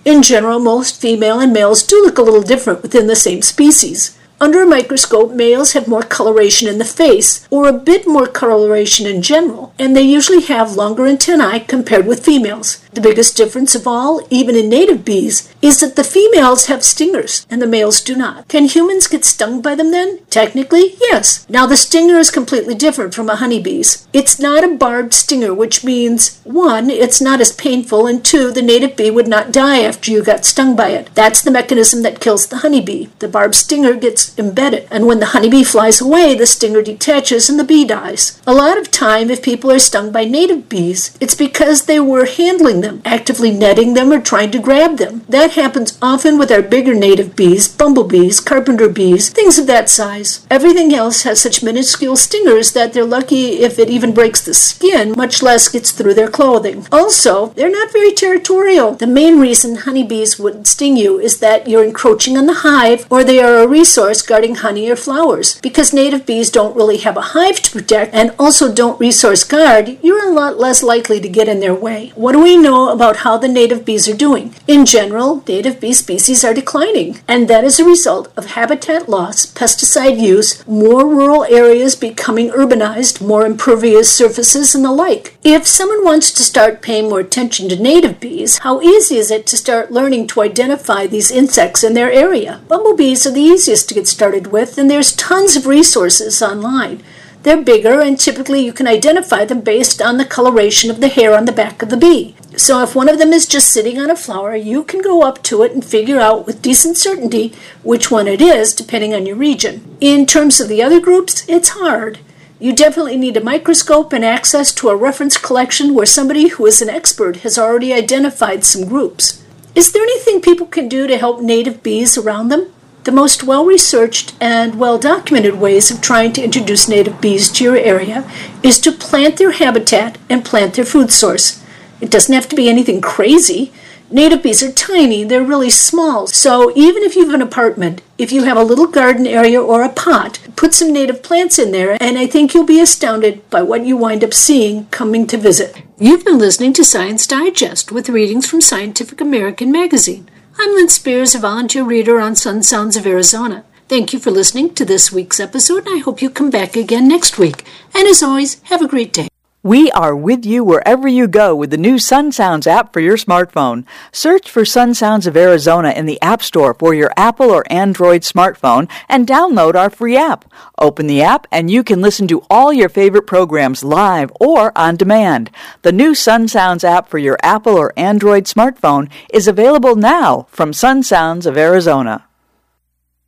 In general, most female and males do look a little different within the same species. Under a microscope, males have more coloration in the face, or a bit more coloration in general, and they usually have longer antennae compared with females. The biggest difference of all, even in native bees, is that the females have stingers and the males do not. Can humans get stung by them then? Technically, yes. Now the stinger is completely different from a honeybee's. It's not a barbed stinger, which means, 1, it's not as painful, and 2, the native bee would not die after you got stung by it. That's the mechanism that kills the honeybee. The barbed stinger gets embedded, and when the honeybee flies away, the stinger detaches and the bee dies. A lot of time, if people are stung by native bees, it's because they were handling them, actively netting them or trying to grab them. That happens often with our bigger native bees, bumblebees, carpenter bees, things of that size. Everything else has such minuscule stingers that they're lucky if it even breaks the skin, much less gets through their clothing. Also, they're not very territorial. The main reason honeybees would sting you is that you're encroaching on the hive, or they are a resource guarding honey or flowers. Because native bees don't really have a hive to protect and also don't resource guard, you're a lot less likely to get in their way. What do we know about how the native bees are doing? In general, native bee species are declining, and that is a result of habitat loss, pesticide use, more rural areas becoming urbanized, more impervious surfaces, and the like. If someone wants to start paying more attention to native bees, how easy is it to start learning to identify these insects in their area? Bumblebees are the easiest to get started with, and there's tons of resources online. They're bigger, and typically you can identify them based on the coloration of the hair on the back of the bee. So if one of them is just sitting on a flower, you can go up to it and figure out with decent certainty which one it is, depending on your region. In terms of the other groups, it's hard. You definitely need a microscope and access to a reference collection where somebody who is an expert has already identified some groups. Is there anything people can do to help native bees around them? The most well-researched and well-documented ways of trying to introduce native bees to your area is to plant their habitat and plant their food source. It doesn't have to be anything crazy. Native bees are tiny, they're really small, so even if you have an apartment, if you have a little garden area or a pot, put some native plants in there, and I think you'll be astounded by what you wind up seeing coming to visit. You've been listening to Science Digest with readings from Scientific American magazine. I'm Lynn Spears, a volunteer reader on Sun Sounds of Arizona. Thank you for listening to this week's episode, and I hope you come back again next week. And as always, have a great day. We are with you wherever you go with the new Sun Sounds app for your smartphone. Search for Sun Sounds of Arizona in the App Store for your Apple or Android smartphone and download our free app. Open the app and you can listen to all your favorite programs live or on demand. The new Sun Sounds app for your Apple or Android smartphone is available now from Sun Sounds of Arizona.